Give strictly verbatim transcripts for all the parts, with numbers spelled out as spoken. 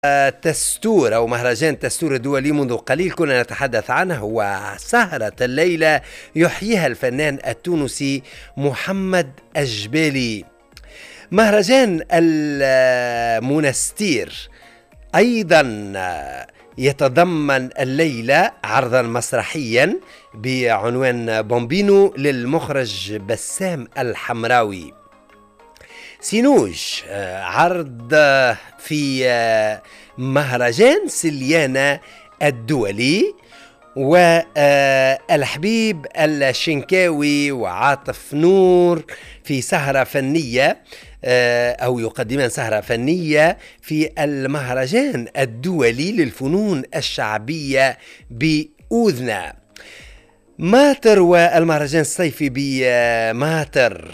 تستور أو مهرجان تستور الدولي منذ قليل كنا نتحدث عنه، وسهرة الليلة يحييها الفنان التونسي محمد الجبالي. مهرجان المنستير أيضا يتضمن الليلة عرضا مسرحيا بعنوان بومبينو للمخرج بسام الحمراوي. سينوج عرض في مهرجان سليانة الدولي، والحبيب الشنكاوي وعاطف نور في سهرة فنية أو يقدمان سهرة فنية في المهرجان الدولي للفنون الشعبية بأوذنا. ماتر والمهرجان الصيفي بماتر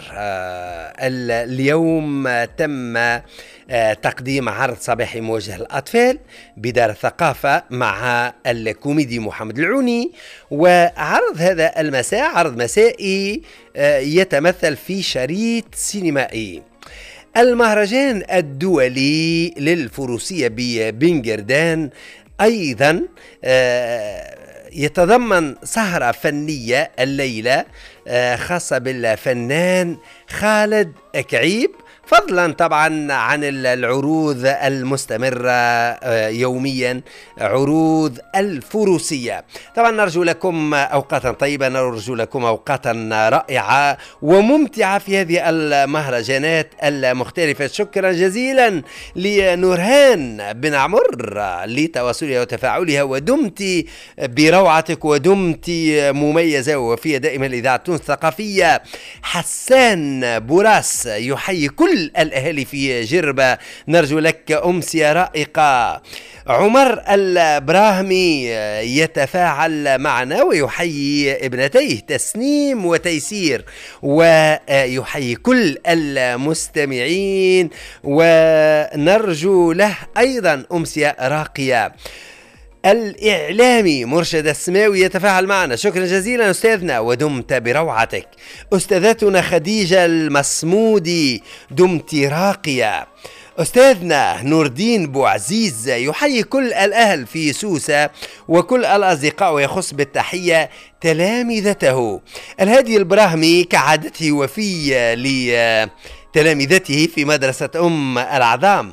اليوم تم تقديم عرض صباحي موجه للأطفال بدار الثقافة مع الكوميدي محمد العوني، وعرض هذا المساء عرض مسائي يتمثل في شريط سينمائي. المهرجان الدولي للفروسية ببنجردان أيضا يتضمن سهرة فنية الليلة خاصة بالفنان خالد كعيب، فضلا طبعا عن العروض المستمرة يوميا، عروض الفروسية. طبعا نرجو لكم أوقاتا طيبة، نرجو لكم أوقاتا رائعة وممتعة في هذه المهرجانات المختلفة. شكرا جزيلا لنورهان بن عمر لتواصلها وتفاعلها، ودمت بروعتك ودمت مميزة ووفية دائما لإذاعة تونس الثقافية. حسان بوراس يحيي كل الأهالي في جربة، نرجو لك أمسية رائقة. عمر البراهمي يتفاعل معنا ويحيي ابنتيه تسنيم وتيسير، ويحيي كل المستمعين ونرجو له أيضا أمسية راقية. الإعلامي مرشد السماوي يتفاعل معنا، شكرا جزيلا أستاذنا ودمت بروعتك. أستاذتنا خديجة المصمودي دمت راقية. أستاذنا نور الدين بوعزيز يحيي كل الأهل في سوسة وكل الأصدقاء، ويخص بالتحية تلامذته. الهادي البراهمي كعادته وفي لتلامذته في مدرسة أم العظام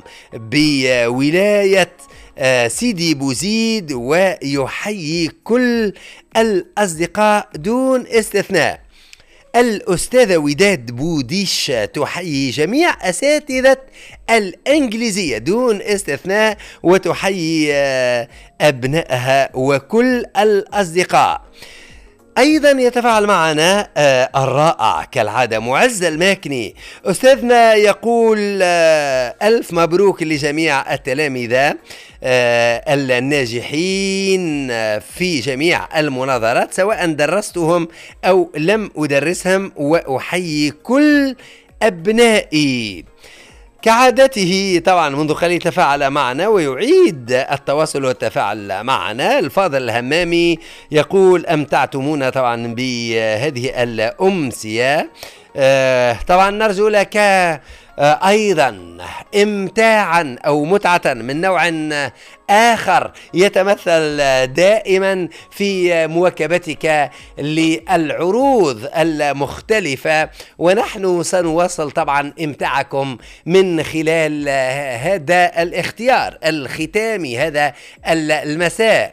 بولاية سيدي بوزيد، ويحيي كل الأصدقاء دون استثناء. الأستاذة وداد بوديش تحيي جميع أساتذة الإنجليزية دون استثناء، وتحيي أبنائها وكل الأصدقاء. أيضا يتفاعل معنا آه الرائع كالعادة معز الماكني. أستاذنا يقول آه ألف مبروك لجميع التلامذة آه الناجحين آه في جميع المناظرات سواء درستهم أو لم أدرسهم، وأحيي كل أبنائي. كعادته طبعا منذ قليل تفاعل معنا ويعيد التواصل والتفاعل معنا. الفاضل الهمامي يقول أمتعتمونا طبعا بهذه الأمسية، آه طبعا نرجو لك آه أيضا امتاعا أو متعة من نوع آخر يتمثل دائما في مواكبتك للعروض المختلفة، ونحن سنواصل طبعا امتاعكم من خلال هذا الاختيار الختامي هذا المساء.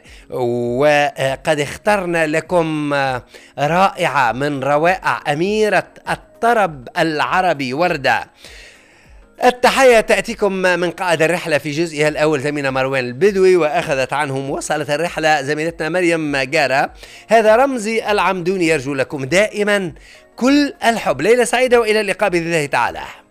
وقد اخترنا لكم رائعة من روائع أميرة الطرب العربي وردة. التحية تأتيكم من قائد الرحلة في جزئها الأول زميلنا مروان البدوي، وأخذت عنهم وصلت الرحلة زميلتنا مريم جارة. هذا رمزي العمدوني يرجو لكم دائما كل الحب. ليلة سعيدة وإلى اللقاء بإذن الله تعالى.